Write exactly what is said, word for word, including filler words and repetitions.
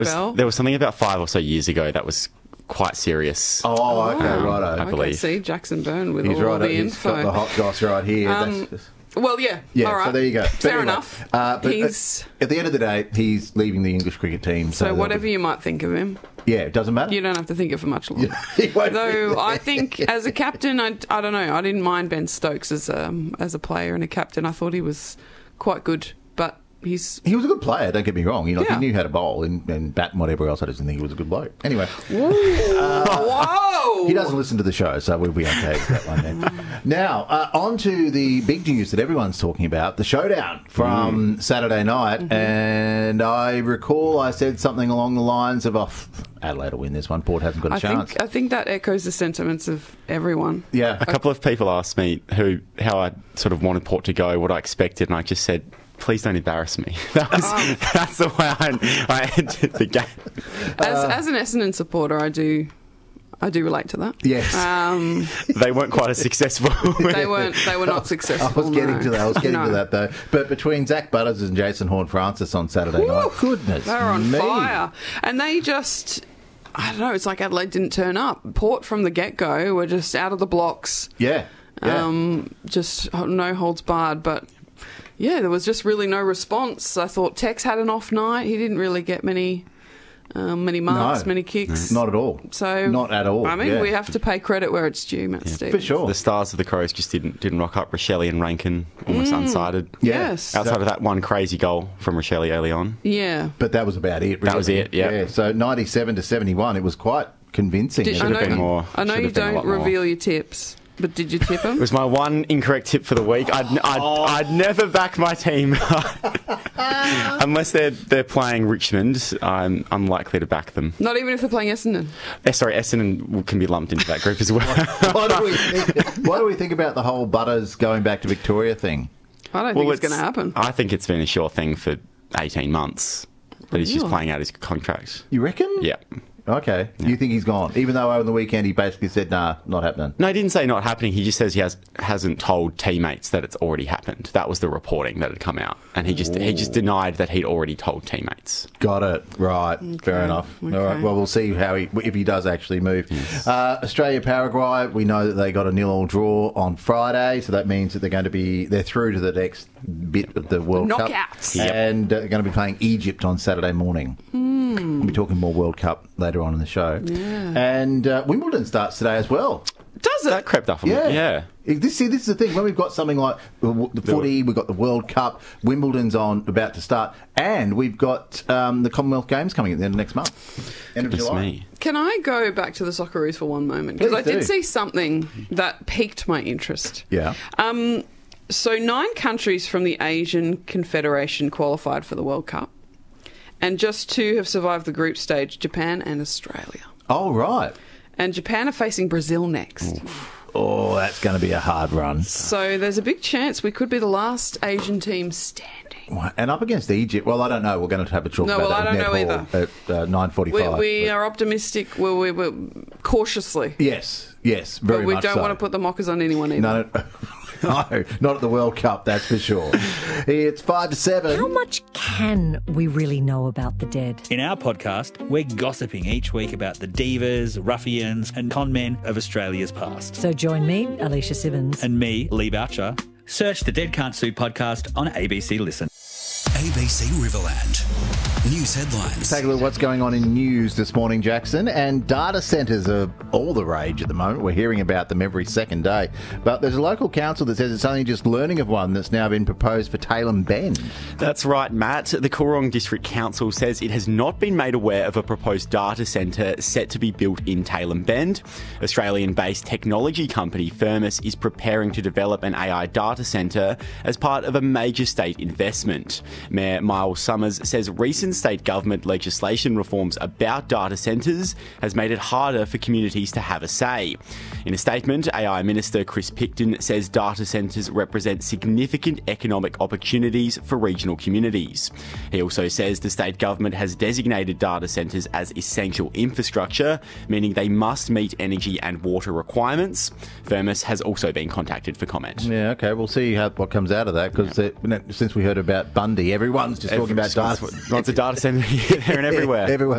was, Bell? there was something about five or so years ago that was quite serious. Oh, okay, Um, righto. I believe. Okay, see, Jackson Byrne with He's all right. the He's info. got the hot goss right here. Um, That's- Well, yeah. yeah, all right. so there you go. But Fair anyway, enough. Uh, but He's at, at the end of the day, he's leaving the English cricket team. So, so whatever you might think of him, yeah, it doesn't matter. you don't have to think it for much longer. He won't- Though I think as a captain, I, I don't know. I didn't mind Ben Stokes as a as a player and a captain. I thought he was quite good, but he's He was a good player, don't get me wrong. You know, Yeah. he knew how to bowl and, and bat and whatever else. I just didn't think he was a good bloke. Anyway, whoa. he doesn't listen to the show, so we'll be okay with that one then. Now, uh, on to the big news that everyone's talking about, the showdown from Saturday night. Mm-hmm. And I recall I said something along the lines of, oh, Adelaide will win this one. Port hasn't got a I chance. think I think that echoes the sentiments of everyone. yeah. A couple of people asked me who how I sort of wanted Port to go, what I expected, and I just said, please don't embarrass me. That was Oh. that's the way I, I entered the game. As Uh, as an Essendon supporter, I do I do relate to that. Yes. Um, They weren't quite as successful. they weren't they were not I successful. was getting no. to that. I was getting No. to that though. But between Zach Butters and Jason Horne-Francis on Saturday night, goodness, They were on me. fire. And they just, I don't know, it's like Adelaide didn't turn up. Port from the get-go were just out of the blocks. Yeah, yeah. Um, just no holds barred. But, yeah, there was just really no response. I thought Tex had an off night. He didn't really get many um, many marks, No. many kicks. Not at all. So not at all. I mean, yeah. we have to pay credit where it's due, Matt Stevens. for sure. The stars of the Crows just didn't didn't rock up. Rochelle and Rankin almost unsighted. Yeah. Yes. Outside of that one crazy goal from Rochelle early on. Yeah. But that was about it. Really. That was it, yeah. Yeah. So ninety-seven to seventy-one, it was quite convincing. Did, Should I have know, been more. I know Should you have been a don't lot more. reveal your tips, but did you tip him? It was my one incorrect tip for the week. I'd, I'd, I'd never back my team unless they're they're playing Richmond. I'm unlikely to back them. Not even if they're playing Essendon. Eh, sorry, Essendon can be lumped into that group as well. What do we think, what do we think about the whole Butters going back to Victoria thing? I don't Well, think it's, going to happen. I think it's been a sure thing for eighteen months, but he's just Really? playing out his contract. You reckon? Yeah. Okay. You think he's gone? Even though over the weekend he basically said, nah, not happening. No, he didn't say not happening. He just says he has hasn't told teammates that it's already happened. That was the reporting that had come out, and he just he just denied that he'd already told teammates. Got it. Right. Fair enough. Okay. All right. Well, we'll see how he, if he does actually move. Uh, Australia, Paraguay, we know that they got a nil-all draw on Friday, so that means that they're going to be, they're through to the next bit of the World Cup. Knockouts. Yep. And uh, they're going to be playing Egypt on Saturday morning. We'll be talking more World Cup later on in the show. And uh, Wimbledon starts today as well. Does That it? crept up on Yeah. me. Yeah. This, see, this is the thing. When we've got something like the the footy, we've got the World Cup, Wimbledon's on, about to start, and we've got um, the Commonwealth Games coming at the end of next month. End of Goodness July. me. Can I go back to the Socceroos for one moment? Because Please I did do. see something that piqued my interest. Yeah. Um, so nine countries from the Asian Confederation qualified for the World Cup, and just two have survived the group stage, Japan and Australia. Oh, right. And Japan are facing Brazil next. Oh, that's going to be a hard run. So there's a big chance we could be the last Asian team standing. And up against Egypt, well, I don't know. We're going to have a talk No, about well, that I with don't know netball at uh, nine We, forty-five. we but- are optimistic. We're, we're, we're cautiously. Yes, yes, very But we much don't so. want to put the mockers on anyone either. No, no, no, not at the World Cup, that's for sure. It's five to seven. How much can we really know about the dead? In our podcast, we're gossiping each week about the divas, ruffians, and con men of Australia's past. So join me, Alicia Simmons. And me, Lee Boucher. Search the Dead Can't Sue podcast on A B C Listen. A B C Riverland. News headlines. Take a look at what's going on in news this morning, Jackson. And data centres are all the rage at the moment. We're hearing about them every second day. But there's a local council that says it's only just learning of one that's now been proposed for Tailem Bend. That's right, Matt. The Coorong District Council says it has not been made aware of a proposed data centre set to be built in Tailem Bend. Australian-based technology company Firmus is preparing to develop an A I data centre as part of a major state investment. Mayor Miles Summers says recent state government legislation reforms about data centres has made it harder for communities to have a say. In a statement, A I Minister Chris Picton says data centres represent significant economic opportunities for regional communities. He also says the state government has designated data centres as essential infrastructure, meaning they must meet energy and water requirements. Firmus has also been contacted for comment. Yeah, okay, we'll see how, what comes out of that, because since we heard about Bundy, everyone's just talking about data. Lots of data centers here, there, and everywhere. Everyone.